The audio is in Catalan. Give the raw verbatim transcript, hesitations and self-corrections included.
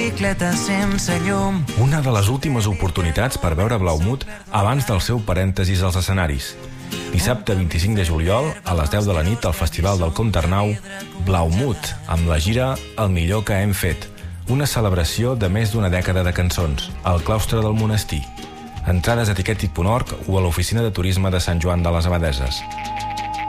bicicleta sense llum. Una de les últimes oportunitats per veure Blaumut abans del seu parèntesis als escenaris. Dissabte vint-i-cinc de juliol, a les deu de la nit, al Festival del Comte Arnau, Blaumut, amb la gira El millor que hem fet, una celebració de més d'una dècada de cançons, al claustre del monestir. Entrades a tiquetit punt org o a l'oficina de turisme de Sant Joan de les Abadesses.